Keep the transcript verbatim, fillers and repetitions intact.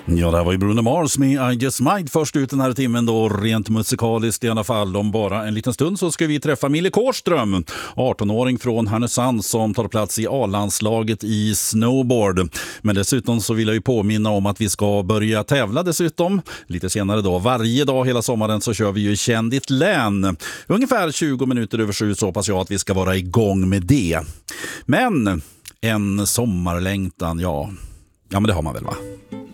Ja, det här var ju Bruno Mars med I Just Might först ut den här timmen då, rent musikaliskt i alla fall. Om bara en liten stund så ska vi träffa Mille Kårström, arton-åring från Härnösand som tar plats i A-landslaget i snowboard. Men dessutom så vill jag ju påminna om att vi ska börja tävla dessutom lite senare då. Varje dag hela sommaren så kör vi ju Känn ditt län. Ungefär tjugo minuter över sju så hoppas jag att vi ska vara igång med det. Men en sommarlängtan, ja, ja men det har man väl va?